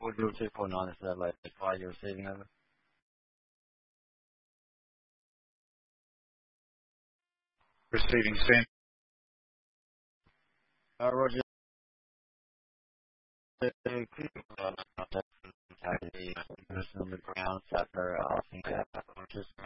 What you were 2.9 is that like why you're receiving over? Receiving send. Roger, could you contact the person on the ground after asking that?